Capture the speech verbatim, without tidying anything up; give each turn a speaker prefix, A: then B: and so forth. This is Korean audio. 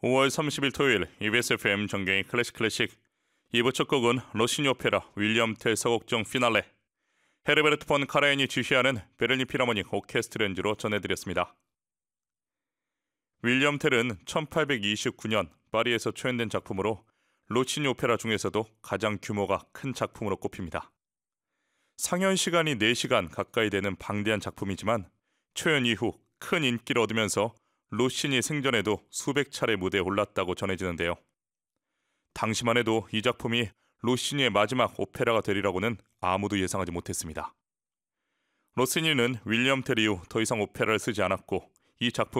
A: 오월 삼십일 토요일 이비에스 에프엠 정경의 클래식 클래식 이 부 첫 곡은 로시니 오페라 윌리엄 텔 서곡종 피날레 헤르베르트 폰 카라얀이 지휘하는 베를린 필하모닉 오케스트라 연주로 전해드렸습니다. 윌리엄 텔은 천팔백이십구 년 파리에서 초연된 작품으로 로시니 오페라 중에서도 가장 규모가 큰 작품으로 꼽힙니다. 상연 시간이 네 시간 가까이 되는 방대한 작품이지만 초연 이후 큰 인기를 얻으면서 로시니 생전에도 수백 차례 무대에 올랐다고 전해지는데요. 당시만 해도 이 작품이 로시니의 마지막 오페라가 되리라고는 아무도 예상하지 못했습니다. 로시니는 윌리엄 텔 이후 더 이상 오페라를 쓰지 않았고 이 작품